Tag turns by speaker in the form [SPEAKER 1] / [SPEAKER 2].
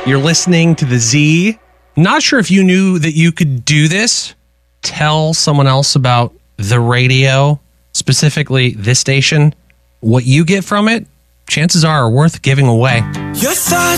[SPEAKER 1] You're listening to the Z. Not sure if you knew that you could do this. Tell someone else about the radio, specifically this station. What you get from it, chances are worth giving away.
[SPEAKER 2] Your thoughts